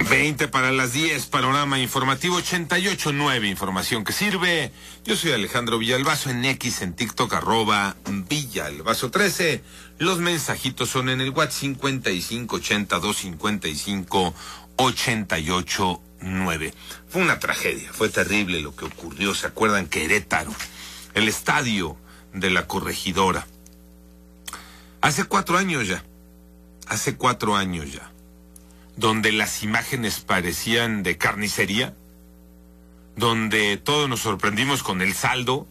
20 para las 10, panorama informativo 88.9, información que sirve. Yo soy Alejandro Villalbazo, en X, en TikTok, @Villalbazo13. Los mensajitos son en el WhatsApp 5580-255-88.9. Fue una tragedia, fue terrible lo que ocurrió. ¿Se acuerdan? Querétaro, el estadio de la Corregidora. Hace 4 años ya, donde las imágenes parecían de carnicería, donde todos nos sorprendimos con el saldo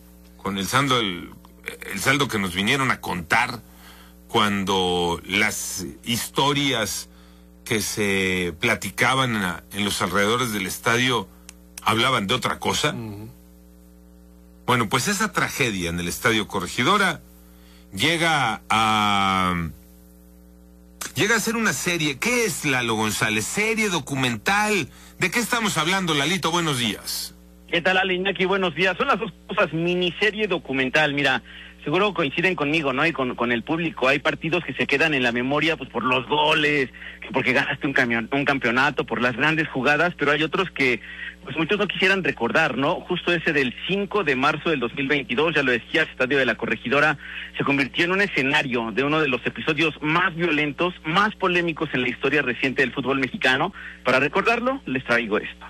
que nos vinieron a contar, cuando las historias que se platicaban en los alrededores del estadio hablaban de otra cosa. Bueno, pues esa tragedia en el Estadio Corregidora llega a ser una serie. ¿Qué es, Lalo González? ¿Serie, documental? ¿De qué estamos hablando, Lalito? Buenos días. ¿Qué tal, Ale, Iñaki? Buenos días. Son las dos cosas, miniserie, documental. Mira, seguro coinciden conmigo, ¿no? Y con el público. Hay partidos que se quedan en la memoria pues por los goles, porque ganaste un campeonato, por las grandes jugadas, pero hay otros que pues muchos no quisieran recordar, ¿no? Justo ese del 5 de marzo del 2022, ya lo decía, el Estadio de la Corregidora se convirtió en un escenario de uno de los episodios más violentos, más polémicos en la historia reciente del fútbol mexicano. Para recordarlo, les traigo esto.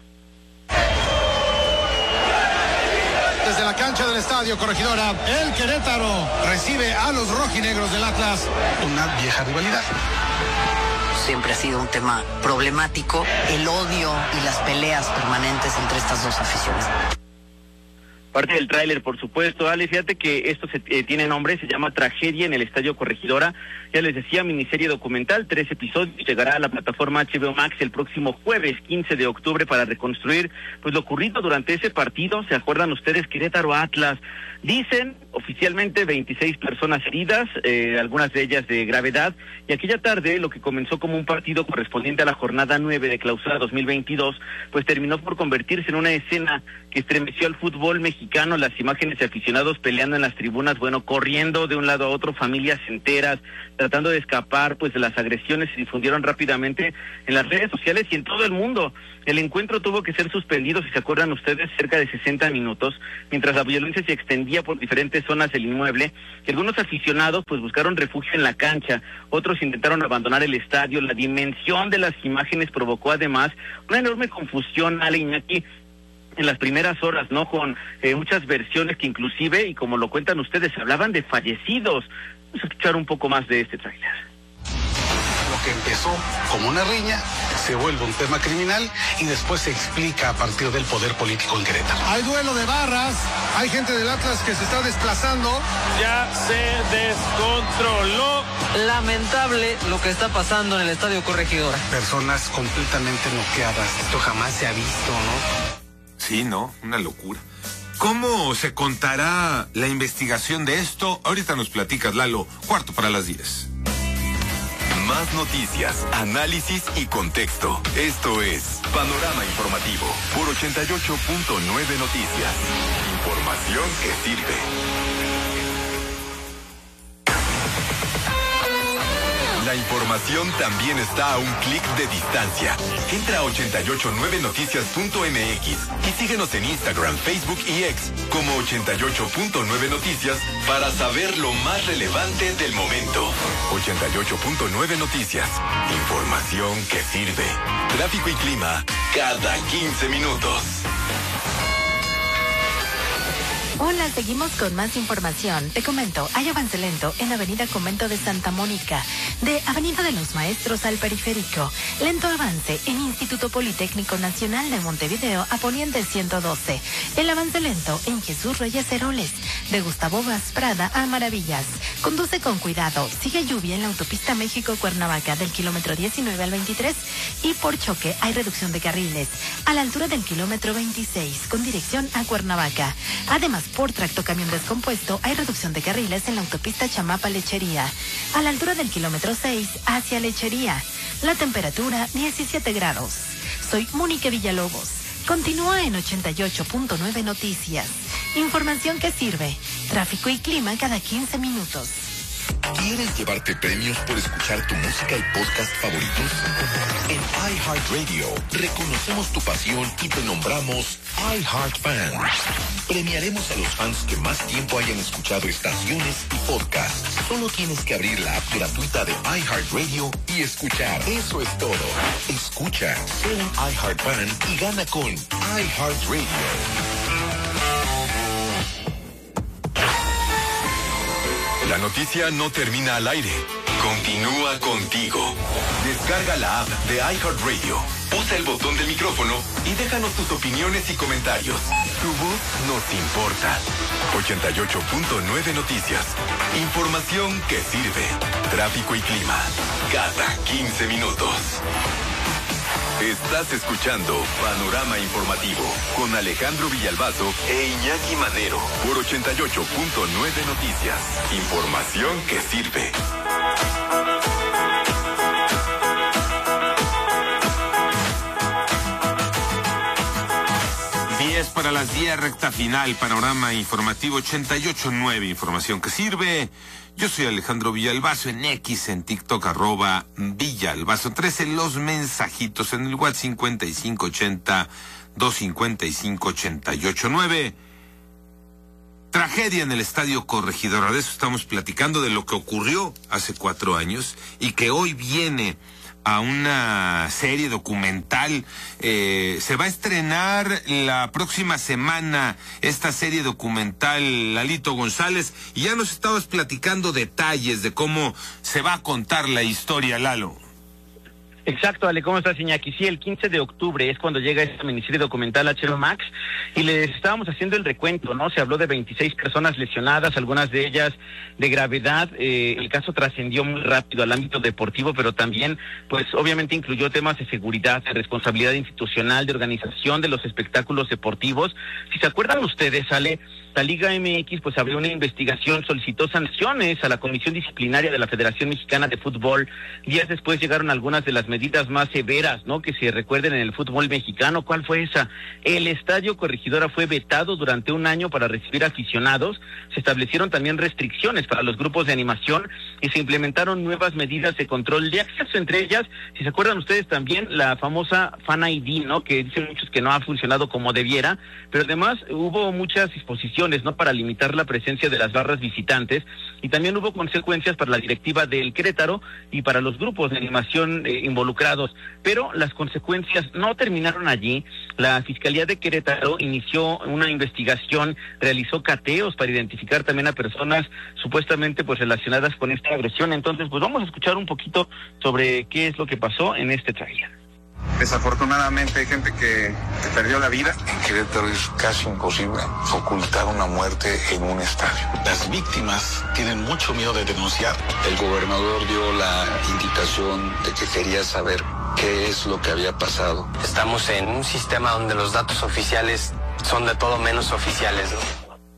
Desde la cancha del Estadio Corregidora, el Querétaro recibe a los rojinegros del Atlas. Una vieja rivalidad. Siempre ha sido un tema problemático, el odio y las peleas permanentes entre estas dos aficiones. Parte del tráiler, por supuesto, Ale, fíjate que esto tiene nombre, se llama Tragedia en el Estadio Corregidora. Ya les decía, miniserie documental, 3 episodios, llegará a la plataforma HBO Max el próximo jueves 15 de octubre para reconstruir pues lo ocurrido durante ese partido. ¿Se acuerdan ustedes? Querétaro Atlas. Dicen oficialmente 26 personas heridas, algunas de ellas de gravedad, y aquella tarde lo que comenzó como un partido correspondiente a la jornada 9 de clausura 2022, pues terminó por convertirse en una escena que estremeció al fútbol mexicano. Las imágenes de aficionados peleando en las tribunas, bueno, corriendo de un lado a otro, familias enteras tratando de escapar pues de las agresiones, se difundieron rápidamente en las redes sociales y en todo el mundo. El encuentro tuvo que ser suspendido, si se acuerdan ustedes, cerca de 60 minutos, mientras la violencia se extendía por diferentes zonas del inmueble, y algunos aficionados pues buscaron refugio en la cancha, otros intentaron abandonar el estadio. La dimensión de las imágenes provocó además una enorme confusión, Ale, Iñaki, en las primeras horas, ¿no? Con muchas versiones que inclusive, y como lo cuentan ustedes, hablaban de fallecidos. Vamos a escuchar un poco más de este tráiler. Lo que empezó como una riña se vuelve un tema criminal y después se explica a partir del poder político en Querétaro. Hay duelo de barras, hay gente del Atlas que se está desplazando. Ya se descontroló. Lamentable lo que está pasando en el Estadio Corregidora. Personas completamente noqueadas. Esto jamás se ha visto, ¿no? Sí, ¿no? Una locura. ¿Cómo se contará la investigación de esto? Ahorita nos platicas, Lalo. 4:45. Más noticias, análisis y contexto. Esto es Panorama Informativo por 88.9 Noticias. Información que sirve. La información también está a un clic de distancia. Entra a 889noticias.mx y síguenos en Instagram, Facebook y X como 88.9 Noticias para saber lo más relevante del momento. 88.9 Noticias. Información que sirve. Tráfico y clima cada 15 minutos. Hola, seguimos con más información. Te comento, hay avance lento en Avenida Convento de Santa Mónica, de Avenida de los Maestros al Periférico. Lento avance en Instituto Politécnico Nacional de Montevideo a Poniente 112. El avance lento en Jesús Reyes Heroles, de Gustavo Vaz Prada a Maravillas. Conduce con cuidado. Sigue lluvia en la autopista México-Cuernavaca del kilómetro 19 al 23 y por choque hay reducción de carriles a la altura del kilómetro 26 con dirección a Cuernavaca. Además, por tracto camión descompuesto, hay reducción de carriles en la autopista Chamapa-Lechería, a la altura del kilómetro 6 hacia Lechería. La temperatura 17 grados. Soy Mónica Villalobos. Continúa en 88.9 Noticias. Información que sirve. Tráfico y clima cada 15 minutos. ¿Quieres llevarte premios por escuchar tu música y podcast favoritos? En iHeartRadio reconocemos tu pasión y te nombramos iHeartFan. Premiaremos a los fans que más tiempo hayan escuchado estaciones y podcasts. Solo tienes que abrir la app gratuita de iHeartRadio y escuchar. Eso es todo. Escucha, sé un iHeartFan y gana con iHeartRadio. La noticia no termina al aire. Continúa contigo. Descarga la app de iHeartRadio. Usa el botón del micrófono y déjanos tus opiniones y comentarios. Tu voz nos importa. 88.9 Noticias. Información que sirve. Tráfico y clima. Cada 15 minutos. Estás escuchando Panorama Informativo con Alejandro Villalbazo e Iñaki Manero por 88.9 Noticias. Información que sirve. 10 para las 10, recta final, Panorama Informativo 88.9, información que sirve. Yo soy Alejandro Villalbazo, en X, en TikTok, @Villalbazo 13, los mensajitos en el WhatsApp 5580-255-88.9. Tragedia en el Estadio Corregidora, de eso estamos platicando, de lo que ocurrió hace 4 años y que hoy viene a una serie documental. Se va a estrenar la próxima semana esta serie documental, Lalito González, y ya nos estabas platicando detalles de cómo se va a contar la historia, Lalo. Exacto, Ale, ¿cómo estás, Iñaki? Sí, el 15 de octubre es cuando llega esta miniserie documental HBO Max y les estábamos haciendo el recuento, ¿no? Se habló de 26 personas lesionadas, algunas de ellas de gravedad. El caso trascendió muy rápido al ámbito deportivo, pero también, pues, obviamente incluyó temas de seguridad, de responsabilidad institucional, de organización de los espectáculos deportivos. Si se acuerdan ustedes, Ale, la Liga MX pues abrió una investigación, solicitó sanciones a la Comisión Disciplinaria de la Federación Mexicana de Fútbol. Días después llegaron algunas de las medidas más severas, ¿no?, que se recuerden en el fútbol mexicano. ¿Cuál fue esa? El Estadio Corregidora fue vetado durante un año para recibir aficionados. Se establecieron también restricciones para los grupos de animación y se implementaron nuevas medidas de control de acceso, entre ellas, si se acuerdan ustedes también, la famosa Fan ID, ¿no?, que dicen muchos que no ha funcionado como debiera, pero además hubo muchas disposiciones, ¿no?, para limitar la presencia de las barras visitantes, y también hubo consecuencias para la directiva del Querétaro y para los grupos de animación involucrados. Pero las consecuencias no terminaron allí. La Fiscalía de Querétaro inició una investigación, realizó cateos para identificar también a personas supuestamente pues relacionadas con esta agresión. Entonces, pues vamos a escuchar un poquito sobre qué es lo que pasó en este tráiler. Desafortunadamente hay gente que perdió la vida. En Querétaro es casi imposible ocultar una muerte en un estadio. Las víctimas tienen mucho miedo de denunciar. El gobernador dio la indicación de que quería saber qué es lo que había pasado. Estamos en un sistema donde los datos oficiales son de todo menos oficiales, ¿no?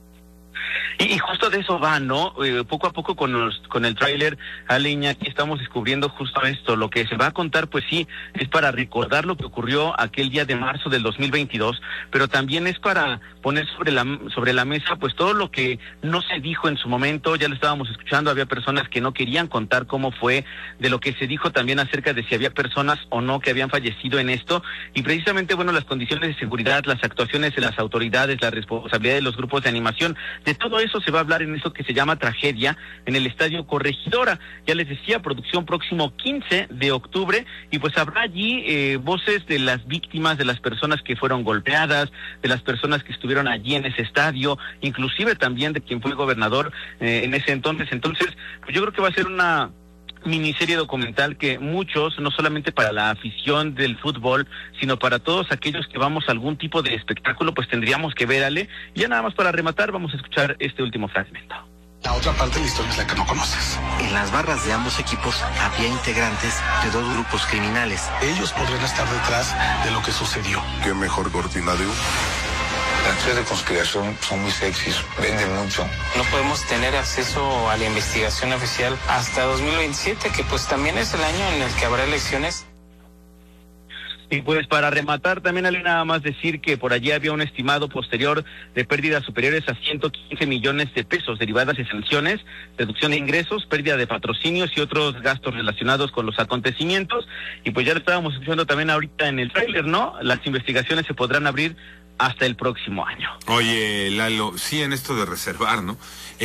Y justo de eso va, ¿no? Poco a poco con el tráiler, Ale, Iñaki, estamos descubriendo justo esto. Lo que se va a contar, pues sí, es para recordar lo que ocurrió aquel día de marzo del 2022, pero también es para poner sobre la mesa, pues todo lo que no se dijo en su momento. Ya lo estábamos escuchando, había personas que no querían contar cómo fue, de lo que se dijo también acerca de si había personas o no que habían fallecido en esto, y precisamente, bueno, las condiciones de seguridad, las actuaciones de las autoridades, la responsabilidad de los grupos de animación, de todo eso se va a hablar en eso que se llama Tragedia en el Estadio Corregidora. Ya les decía, producción próximo 15 de octubre, y pues habrá allí voces de las víctimas, de las personas que fueron golpeadas, de las personas que estuvieron allí en ese estadio, inclusive también de quien fue gobernador en ese entonces. Entonces, pues yo creo que va a ser una miniserie documental que muchos, no solamente para la afición del fútbol, sino para todos aquellos que vamos a algún tipo de espectáculo, pues tendríamos que ver, Ale. Y ya nada más para rematar, vamos a escuchar este último fragmento. La otra parte de la historia es la que no conoces. En las barras de ambos equipos había integrantes de 2 grupos criminales. Ellos podrían estar detrás de lo que sucedió. ¿Qué mejor cortina de humo? Las teorías de conspiración son muy sexys, venden mucho. No podemos tener acceso a la investigación oficial hasta 2027, que pues también es el año en el que habrá elecciones. Y pues para rematar también hay nada más decir que por allí había un estimado posterior de pérdidas superiores a 115 millones de pesos derivadas de sanciones, reducción de ingresos, pérdida de patrocinios y otros gastos relacionados con los acontecimientos. Y pues ya lo estábamos escuchando también ahorita en el tráiler, ¿no? Las investigaciones se podrán abrir hasta el próximo año. Oye, Lalo, sí, en esto de reservar, ¿no?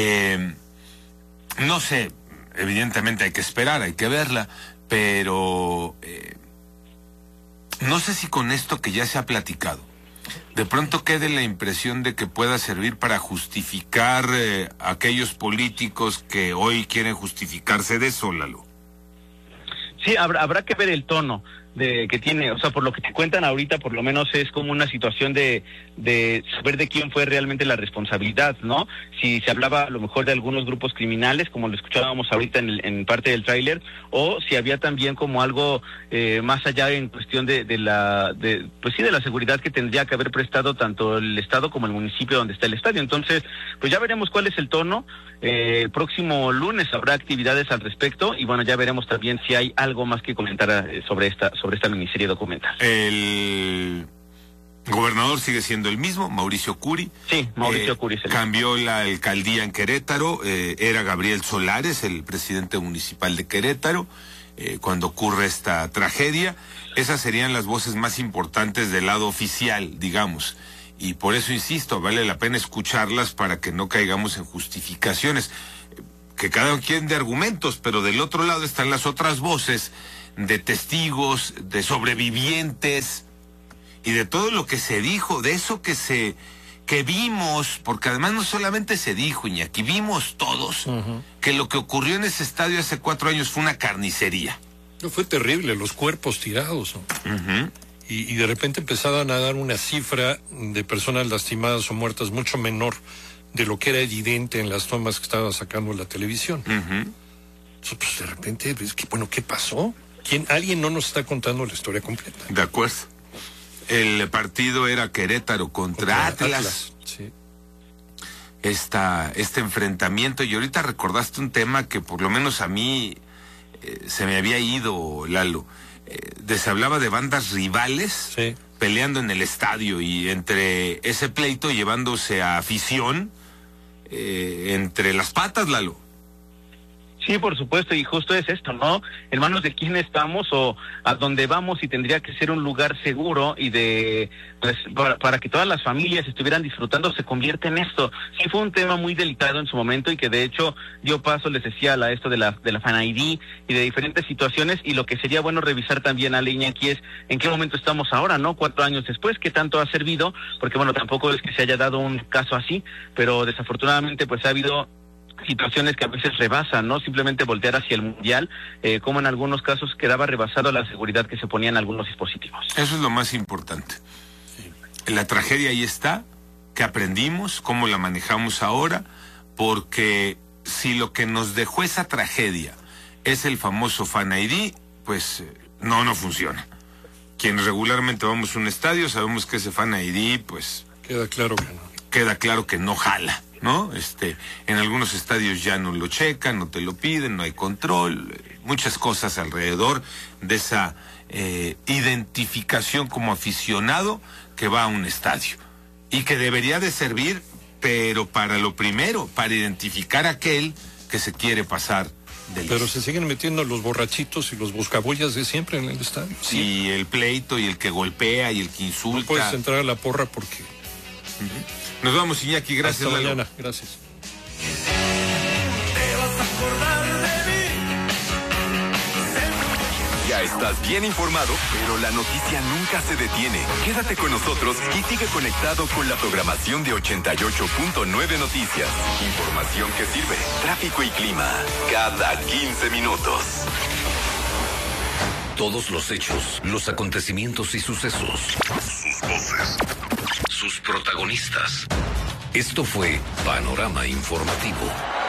No sé, evidentemente hay que esperar, hay que verla, pero no sé si con esto que ya se ha platicado, de pronto quede la impresión de que pueda servir para justificar a aquellos políticos que hoy quieren justificarse de eso, Lalo. Sí, habrá que ver el tono que tiene, o sea, por lo que te cuentan ahorita, por lo menos es como una situación de saber de quién fue realmente la responsabilidad, ¿no? Si se hablaba a lo mejor de algunos grupos criminales, como lo escuchábamos ahorita en parte del tráiler, o si había también como algo más allá en cuestión de la seguridad que tendría que haber prestado tanto el Estado como el municipio donde está el estadio. Entonces, pues ya veremos cuál es el tono. El próximo lunes habrá actividades al respecto y bueno, ya veremos también si hay algo más que comentar sobre esta miniserie documental. El gobernador sigue siendo el mismo, Mauricio Curi. Sí, Mauricio Curi. Cambió la alcaldía en Querétaro, era Gabriel Solares, el presidente municipal de Querétaro, cuando ocurre esta tragedia. Esas serían las voces más importantes del lado oficial, digamos. Y por eso insisto, vale la pena escucharlas para que no caigamos en justificaciones, que cada quien de argumentos, pero del otro lado están las otras voces de testigos, de sobrevivientes y de todo lo que se dijo, de eso que vimos, porque además no solamente se dijo, Iñaki, vimos todos que lo que ocurrió en ese estadio hace 4 años fue una carnicería. No, fue terrible, los cuerpos tirados, ¿no? Y de repente empezaban a dar una cifra de personas lastimadas o muertas mucho menor de lo que era evidente en las tomas que estaba sacando la televisión. Entonces, pues de repente, ¿qué pasó? Alguien no nos está contando la historia completa. De acuerdo. El partido era Querétaro contra Atlas. Sí. Este enfrentamiento, y ahorita recordaste un tema que por lo menos a mí se me había ido, Lalo. Se hablaba de bandas rivales peleando en el estadio y entre ese pleito llevándose a afición entre las patas, Lalo. Sí, por supuesto, y justo es esto, ¿no? En manos de quién estamos o a dónde vamos, y tendría que ser un lugar seguro y para que todas las familias estuvieran disfrutando, se convierte en esto. Sí, fue un tema muy delicado en su momento y que de hecho dio paso, les decía, a esto de la Fan ID y de diferentes situaciones, y lo que sería bueno revisar también, Ale, Iñaki, es en qué momento estamos ahora, ¿no? 4 años después, qué tanto ha servido, porque bueno, tampoco es que se haya dado un caso así, pero desafortunadamente pues ha habido situaciones que a veces rebasan, ¿no? Simplemente voltear hacia el mundial, como en algunos casos quedaba rebasado la seguridad que se ponía en algunos dispositivos. Eso es lo más importante. La tragedia ahí está, que aprendimos, cómo la manejamos ahora, porque si lo que nos dejó esa tragedia es el famoso Fan ID, pues no funciona. Quienes regularmente vamos a un estadio sabemos que ese Fan ID, pues... Queda claro que no. Queda claro que no jala, ¿no? En algunos estadios ya no lo checan, no te lo piden, no hay control, muchas cosas alrededor de esa identificación como aficionado que va a un estadio y que debería de servir, pero para lo primero, para identificar a aquel que se quiere pasar del... Pero se siguen metiendo los borrachitos y los buscabollas de siempre en el estadio. Sí, el pleito y el que golpea y el que insulta. No puedes entrar a la porra porque... Nos vamos, Iñaki, gracias. Hasta mañana, gracias. Ya estás bien informado, pero la noticia nunca se detiene. Quédate con nosotros y sigue conectado con la programación de 88.9 Noticias. Información que sirve, tráfico y clima, cada 15 minutos. Todos los hechos, los acontecimientos y sucesos. Sus voces. Sus protagonistas. Esto fue Panorama Informativo.